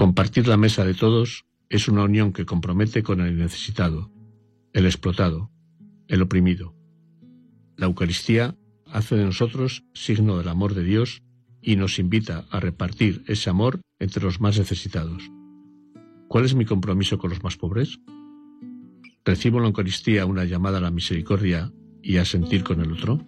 Compartir la mesa de todos es una unión que compromete con el necesitado, el explotado, el oprimido. La Eucaristía hace de nosotros signo del amor de Dios y nos invita a repartir ese amor entre los más necesitados. ¿Cuál es mi compromiso con los más pobres? ¿Recibo en la Eucaristía una llamada a la misericordia y a sentir con el otro?